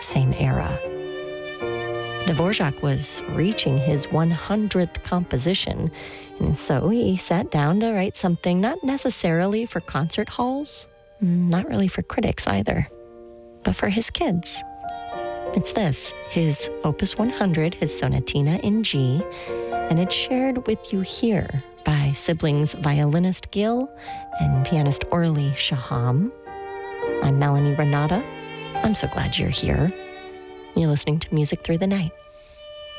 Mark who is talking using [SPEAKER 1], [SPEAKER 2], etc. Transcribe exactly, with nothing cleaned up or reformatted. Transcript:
[SPEAKER 1] same era. Dvorak was reaching his one hundredth composition, and so he sat down to write something not necessarily for concert halls, not really for critics either, but for his kids. It's this, his Opus one hundred, his Sonatina in G, and it's shared with you here by siblings violinist Gil and pianist Orly Shaham. I'm Melanie Renata. I'm so glad you're here. You're listening to Music Through the Night.